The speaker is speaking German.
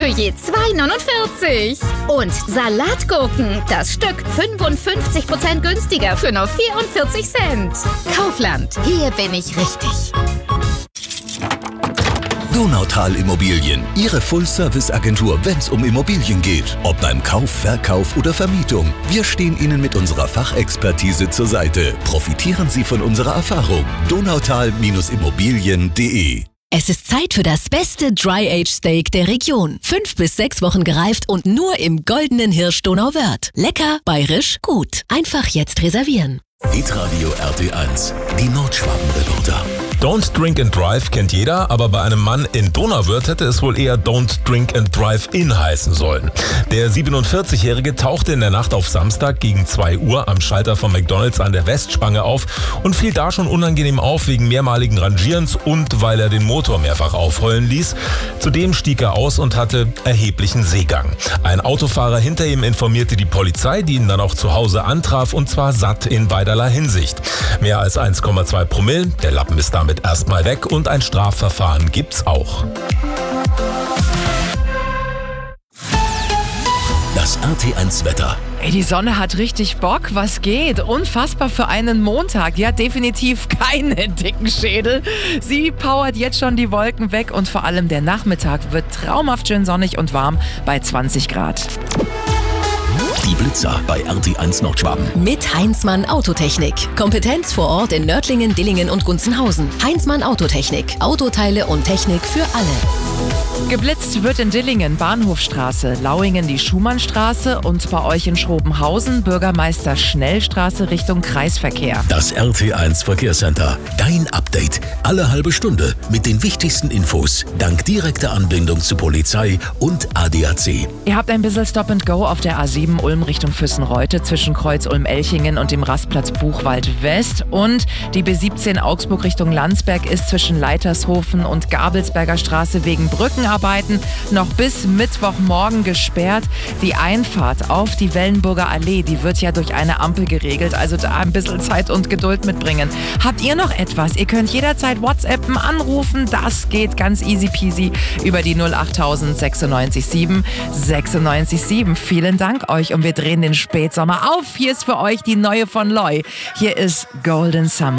je 2,49. Und Salatgurken, das Stück 55% günstiger für nur 44 Cent. Kaufland, hier bin ich richtig. Donautal Immobilien, Ihre Full-Service-Agentur, wenn es um Immobilien geht. Ob beim Kauf, Verkauf oder Vermietung. Wir stehen Ihnen mit unserer Fachexpertise zur Seite. Profitieren Sie von unserer Erfahrung. Donautal-Immobilien.de. Es ist Zeit für das beste Dry-Age-Steak der Region. 5 bis 6 Wochen gereift und nur im Goldenen Hirsch Donauwörth. Lecker, bayerisch, gut. Einfach jetzt reservieren. Hitradio RT1, die Nordschwaben-Reporter. Don't Drink and Drive kennt jeder, aber bei einem Mann in Donauwörth hätte es wohl eher Don't Drink and Drive In heißen sollen. Der 47-Jährige tauchte in der Nacht auf Samstag gegen 2 Uhr am Schalter von McDonald's an der Westspange auf und fiel da schon unangenehm auf wegen mehrmaligen Rangierens und weil er den Motor mehrfach aufheulen ließ. Zudem stieg er aus und hatte erheblichen Seegang. Ein Autofahrer hinter ihm informierte die Polizei, die ihn dann auch zu Hause antraf, und zwar satt in beiderlei Hinsicht. Mehr als 1,2 Promille, der Lappen ist damit erstmal weg und ein Strafverfahren gibt's auch. Das RT1 Wetter. Ey, die Sonne hat richtig Bock, was geht? Unfassbar für einen Montag. Die hat definitiv keine dicken Schädel. Sie powert jetzt schon die Wolken weg und vor allem der Nachmittag wird traumhaft schön sonnig und warm bei 20 Grad. Die Blitzer bei RT1 Nordschwaben. Mit Heinzmann Autotechnik. Kompetenz vor Ort in Nördlingen, Dillingen und Gunzenhausen. Heinzmann Autotechnik. Autoteile und Technik für alle. Geblitzt wird in Dillingen Bahnhofstraße, Lauingen die Schumannstraße und bei euch in Schrobenhausen Bürgermeister Schnellstraße Richtung Kreisverkehr. Das RT1 Verkehrscenter. Dein Update. Alle halbe Stunde mit den wichtigsten Infos. Dank direkter Anbindung zu Polizei und ADAC. Ihr habt ein bisschen Stop and Go auf der A7 Ulm Richtung Füssenreute zwischen Kreuz Ulm-Elchingen und dem Rastplatz Buchwald West. Und die B17 Augsburg Richtung Landsberg ist zwischen Leitershofen und Gabelsberger Straße wegen Brückenarbeiten noch bis Mittwochmorgen gesperrt. Die Einfahrt auf die Wellenburger Allee, die wird ja durch eine Ampel geregelt, also da ein bisschen Zeit und Geduld mitbringen. Habt ihr noch etwas? Ihr könnt jederzeit WhatsAppen, anrufen, das geht ganz easy peasy über die 08000 96 7 96 7. Vielen Dank euch und wir drehen den Spätsommer auf. Hier ist für euch die neue von Loy. Hier ist Golden Summer.